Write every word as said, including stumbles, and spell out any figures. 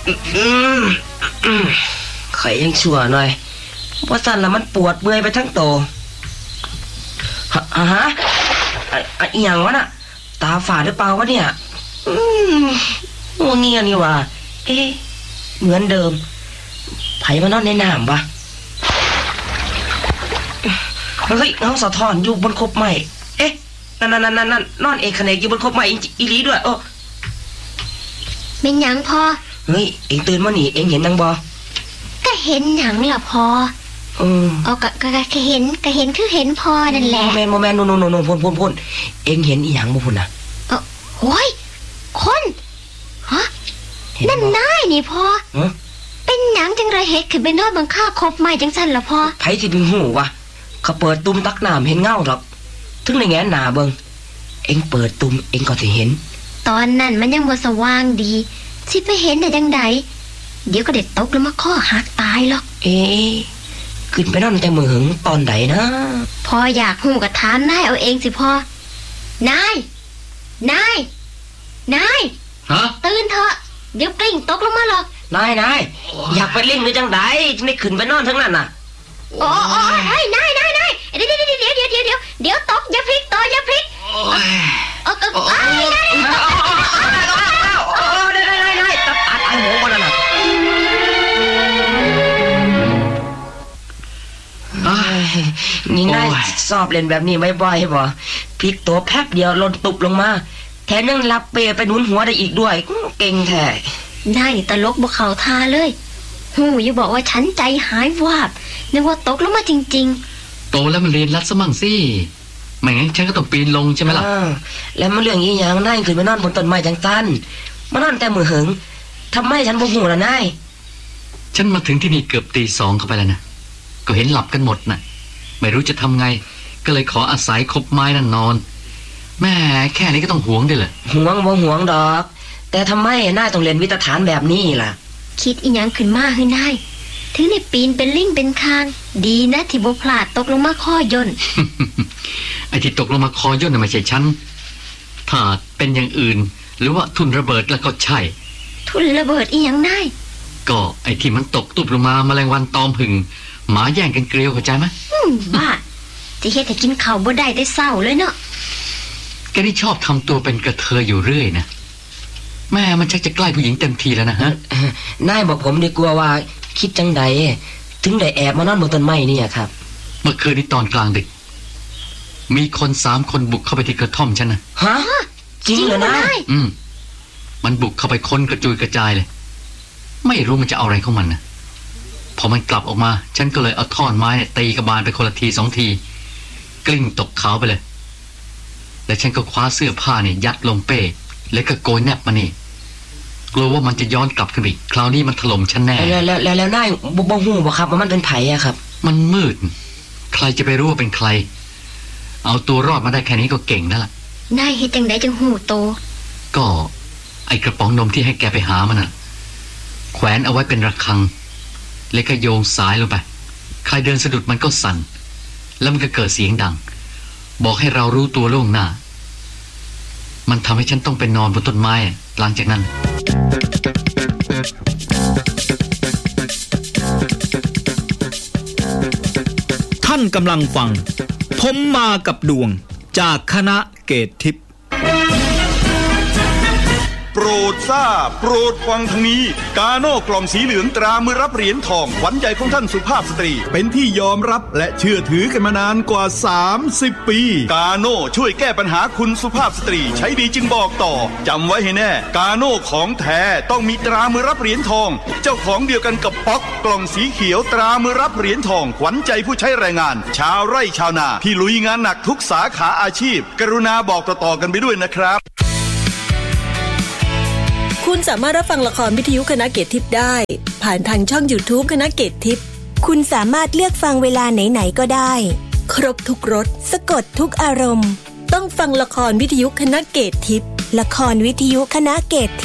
ข่อยยังชั่วหน่อยเพราะสั่นแล้วมันปวดเมื่อยไปทั้งโตฮะฮะอะอีหยังวะน่ะตาฝาดหรือเปล่าวะเนี่ยอืมงัวเงียนี่ว่ะเอ๊ะเหมือนเดิมไผมานอนในน้ำปะเฮ้ยเงาสะท้อนอยู่บนคบไม้เอ๊ะนั่นนั่นนั่นนั่นนอนเอกขนกอยู่บนคบไม้อีหลีด้วยโอ้เป็นหยังพอเฮ้ยเอ็งตื่นมาหนิเอ็งเห็นยังบ่ก็เห็นหยังล่ะพอเออเอาก็ก็เห็นก็เห็นคือเห็นพอนั่นแหละโมแมนโมแมนโนโนโนโนพ่นพ่นพ่นเอ็งเห็นอีหยังบ่พุ่นน่ะเออโอ้ยคนฮะนั่นนายนี่พอเป็นหยังจังไรเฮ็ดขึ้นไปนอนบังค่าคบไม้จังซั่นล่ะพอไผสิเป็นหูวะเขาเปิดตุ่มตักน้ำเห็นเงาดอกถึงในแง่หน้าเบิ่งเอ็งเปิดตุ่มเอ็งก็สิเห็นตอนนั้นมันยังบ่สว่างดีสิไปเห็นได้จังไดเดี๋ยวก็เด็ดตกแล้วมาข้อหักตายหรอกเอ๊ะขึ้นไปนอนแต่มือหึงตอนไหนนะพออยากหูก็ถามนายเอาเองสิพ่อนายนายนายฮะตื่นเถอะเดี๋ยวกลิ้งตกลงมาหรอกนายนายอยากไปเล่นหรือจังไดจะไม่ขึ้นไปนอนทั้งนั้นน่ะโอ้โอ้เฮ้ยนายนายนายเดี๋ยวเดี๋ยวเดี๋ยวเดี๋ยวเดี๋ยวเดี๋ยวเดี๋ยวตกอย่าพลิกต่ออย่าพลิกโอ้ยเออเออเออได้ได้ได้ตัดตัดไอ้หัวคนนั้นน่ะนี่นายสอบเล่นแบบนี้บ่อยๆบ่พลิกตัวแป๊บเดียวหล่นตุบลงมาแถมยังรับเปไปหนุนหัวได้อีกด้วยเก่งแท้นายตลกบ่เข้าท่าเลยหูอย่าบอกว่าฉันใจหายวาบนึกว่าตกลงมาจริงๆโตแล้วมันเรียนรัดซะมั่งสิไม่งั้นฉันก็ต้องปีนลงใช่ไหมล่ะแล้วมันเรื่องอีหยังนายขึ้นไปนอนบนต้นไม้จังซั่นมานอนแต่มือหึงทำไมฉันบ่ฮู้ล่ะนายฉันมาถึงที่นี่เกือบตีสองเข้าไปแล้วนะก็เห็นหลับกันหมดน่ะไม่รู้จะทำไงก็เลยขออาศัยคบไม้นั่นนอนแม่แค่นี้ก็ต้องหวงด้วยเหรอหวงบ่หวงดอกแต่ทำไมนายต้องเรียนวิทยาฐานแบบนี้ล่ะคิดอีหยังขึ้นมาให้นายถึงได้ปีนเป็นลิงเป็นคางดีนะที่บ่พลาดตกลงมาคอย่นไอ้ที่ตกลงมาคอย่นน่ะไม่ใช่ฉันถ้าเป็นอย่างอื่นหรือว่าทุนระเบิดแล้วก็ใช่ทุนระเบิดอีหยังนายก็ไอ้ที่มันตกตุบลงมาแมลงวันตอมผึ่งหมาแย่งกันเกลียวเข้าใจไหมบ้าจะเฮ็ดให้กินข้าวบ่ได้ได้เศร้าเลยเนาะแกนี่ชอบทำตัวเป็นกระเทยอยู่เรื่อยนะแม่มันชักจะใกล้ผู้หญิงเต็มทีแล้วนะฮะนายบอกผมดีกว่าว่าคิดจังใดถึงได้แอบมานอนบนต้นไม้นี่ครับเมื่อคืนนี้ตอนกลางดึกมีคนสามคนบุกเข้าไปที่กระท่อมฉันนะฮะจริงเหรอนายอืมมันบุกเข้าไปค้นกระจุยกระจายเลยไม่รู้มันจะเอาอะไรของมันนะพอมันกลับออกมาฉันก็เลยเอาท่อนไม้ตีกระบาลไปคนละทีสองทีกลิ้งตกเขาไปเลยแล้วฉันก็คว้าเสื้อผ้าเนี่ยยัดลงเป้แล้วก็โกยแนบมานี่กลัวว่ามันจะย้อนกลับขึ้นอีกคราวนี้มันถล่มฉันแน่แล้วแล้วแล้วแล้วนายบ่บ่ฮู้บ่ครับว่ามันเป็นไผอะครับมันมืดใครจะไปรู้ว่าเป็นใครเอาตัวรอดมาได้แค่นี้ก็เก่งแล้วล่ะนายเฮ็ดจังได๋จังฮู้โตก็ไอ้กระป๋องนมที่ให้แกไปหามันน่ะแขวนเอาไว้เป็นระฆังแล้วก็โยงสายลงไปใครเดินสะดุดมันก็สั่นแล้วมันก็เกิดเสียงดังบอกให้เรารู้ตัวล่วงหน้ามันทำให้ฉันต้องไปนอนบนต้นไม้หลังจากนั้นท่านกำลังฟังผมมากับดวงจากคณะเกตทิพย์โปรดทราบโปรดฟังทางนี้กาโน่กล่องสีเหลืองตรามือรับเหรียญทองขวัญใจของท่านสุภาพสตรีเป็นที่ยอมรับและเชื่อถือกันมานานกว่าสามสิบปีกาโน่ช่วยแก้ปัญหาคุณสุภาพสตรีใช้ดีจึงบอกต่อจำไว้ให้แน่กาโน่ของแท้ต้องมีตรามือรับเหรียญทองเจ้าของเดียวกันกับป๊อกกล่องสีเขียวตรามือรับเหรียญทองขวัญใจผู้ใช้แรงงานชาวไร่ชาวนาที่ลุยงานหนักทุกสาขาอาชีพกรุณาบอกต่อๆกันไปด้วยนะครับคุณสามารถรับฟังละครวิทยุคณะเกตทิพย์ได้ผ่านทางช่อง YouTube คณะเกตทิพย์คุณสามารถเลือกฟังเวลาไหนๆก็ได้ครบทุกรสสะกดทุกอารมณ์ต้องฟังละครวิทยุคณะเกตทิพย์ละครวิทยุคณะเกตทิพย์